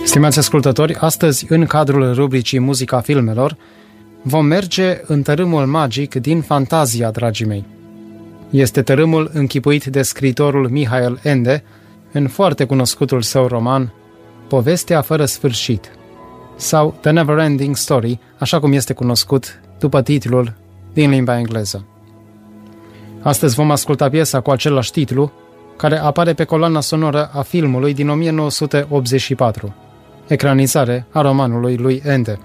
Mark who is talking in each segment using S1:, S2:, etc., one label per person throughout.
S1: Stimați ascultători, astăzi, în cadrul rubricii Muzica filmelor, vom merge în tărâmul magic din Fantazia, dragii mei. Este tărâmul închipuit de scriitorul Mihail Ende în foarte cunoscutul său roman Povestea fără sfârșit, sau The Never-Ending Story, așa cum este cunoscut după titlul din limba engleză. Astăzi vom asculta piesa cu același titlu, care apare pe coloana sonoră a filmului din 1984, ecranizare a romanului lui Ende.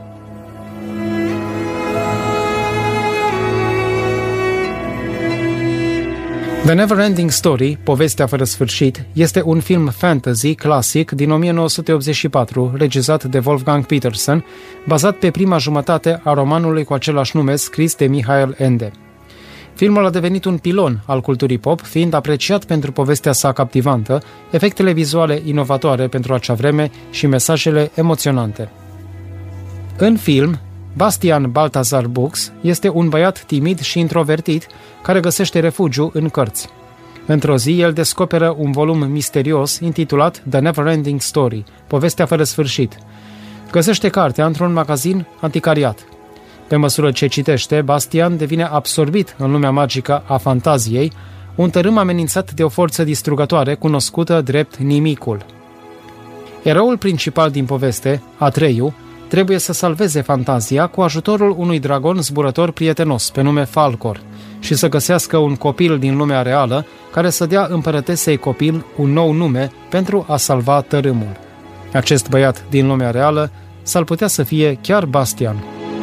S1: The Never-Ending Story, Povestea fără sfârșit, este un film fantasy clasic din 1984, regizat de Wolfgang Petersen, bazat pe prima jumătate a romanului cu același nume scris de Mihail Ende. Filmul a devenit un pilon al culturii pop, fiind apreciat pentru povestea sa captivantă, efectele vizuale inovatoare pentru acea vreme și mesajele emoționante. În film, Bastian Balthazar Bux este un băiat timid și introvertit care găsește refugiu în cărți. Într-o zi, el descoperă un volum misterios intitulat The Never-Ending Story, Povestea fără sfârșit. Găsește cartea într-un magazin anticariat. Pe măsură ce citește, Bastian devine absorbit în lumea magică a fantaziei, un tărâm amenințat de o forță distrugătoare cunoscută drept Nimicul. Eroul principal din poveste, Atreyu, trebuie să salveze fantazia cu ajutorul unui dragon zburător prietenos pe nume Falcor și să găsească un copil din lumea reală care să dea împărătesei copil un nou nume pentru a salva tărâmul. Acest băiat din lumea reală s-ar putea să fie chiar Bastian.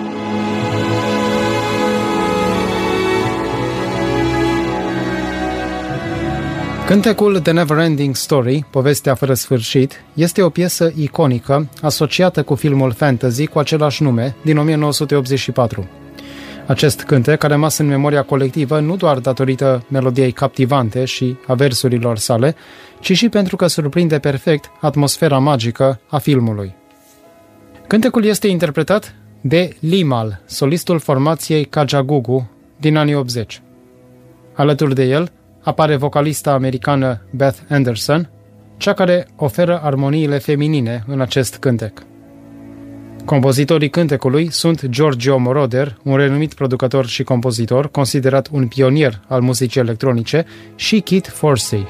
S1: Cântecul The Never-Ending Story, Povestea fără sfârșit, este o piesă iconică asociată cu filmul fantasy cu același nume din 1984. Acest cântec a rămas în memoria colectivă nu doar datorită melodiei captivante și a versurilor sale, ci și pentru că surprinde perfect atmosfera magică a filmului. Cântecul este interpretat de Limahl, solistul formației Kajagoogoo din anii 80. Alături de el apare vocalista americană Beth Anderson, cea care oferă armoniile feminine în acest cântec. Compozitorii cântecului sunt Giorgio Moroder, un renumit producător și compozitor, considerat un pionier al muzicii electronice, și Kit Forsey.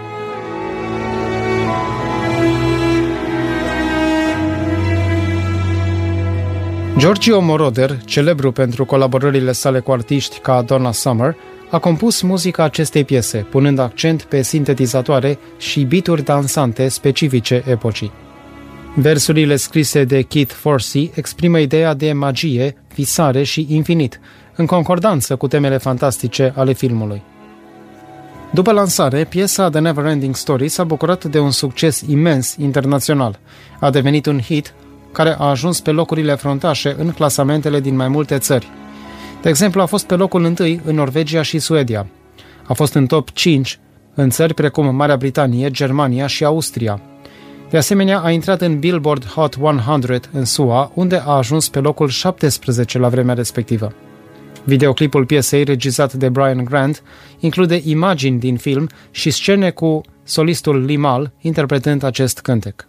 S1: Giorgio Moroder, celebru pentru colaborările sale cu artiști ca Donna Summer, a compus muzica acestei piese, punând accent pe sintetizatoare și beat-uri dansante specifice epocii. Versurile scrise de Keith Forsey exprimă ideea de magie, visare și infinit, în concordanță cu temele fantastice ale filmului. După lansare, piesa The Never-Ending Story s-a bucurat de un succes imens internațional. A devenit un hit care a ajuns pe locurile fruntașe în clasamentele din mai multe țări. De exemplu, a fost pe locul 1 în Norvegia și Suedia. A fost în top 5 în țări precum Marea Britanie, Germania și Austria. De asemenea, a intrat în Billboard Hot 100 în SUA, unde a ajuns pe locul 17 la vremea respectivă. Videoclipul piesei, regizat de Brian Grant, include imagini din film și scene cu solistul Limahl interpretând acest cântec.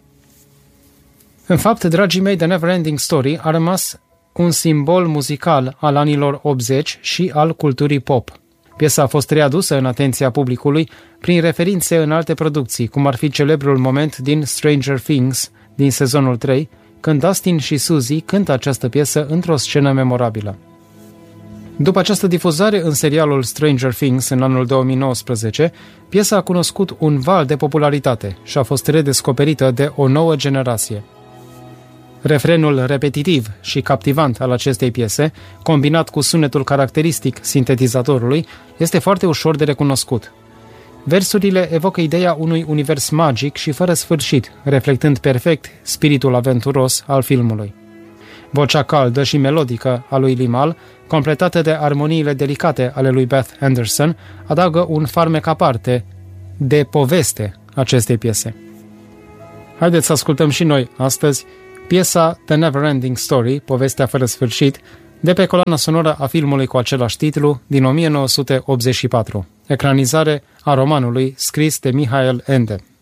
S1: În fapt, dragii mei, The Never-Ending Story a rămas un simbol muzical al anilor 80 și al culturii pop. Piesa a fost readusă în atenția publicului prin referințe în alte producții, cum ar fi celebrul moment din Stranger Things din sezonul 3, când Dustin și Suzy cântă această piesă într-o scenă memorabilă. După această difuzare în serialul Stranger Things în anul 2019, piesa a cunoscut un val de popularitate și a fost redescoperită de o nouă generație. Refrenul repetitiv și captivant al acestei piese, combinat cu sunetul caracteristic sintetizatorului, este foarte ușor de recunoscut. Versurile evocă ideea unui univers magic și fără sfârșit, reflectând perfect spiritul aventuros al filmului. Vocea caldă și melodică a lui Limahl, completată de armoniile delicate ale lui Beth Anderson, adaugă un farmec aparte de poveste acestei piese. Haideți să ascultăm și noi astăzi piesa The Never-Ending Story, Povestea fără sfârșit, de pe coloana sonoră a filmului cu același titlu din 1984, ecranizare a romanului scris de Mihail Ende.